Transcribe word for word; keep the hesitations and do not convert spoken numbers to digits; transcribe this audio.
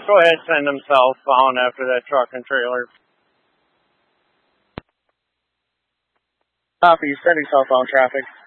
go ahead, send them southbound after that truck and trailer. Copy, sending southbound traffic.